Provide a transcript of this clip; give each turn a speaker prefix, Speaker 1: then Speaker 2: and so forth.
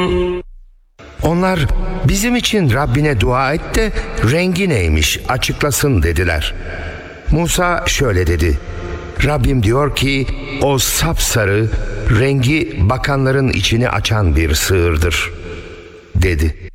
Speaker 1: Onlar bizim için Rabbine dua et de rengi neymiş açıklasın dediler. Musa şöyle dedi: Rabbim diyor ki o sapsarı, rengi bakanların içini açan bir sığırdır dedi.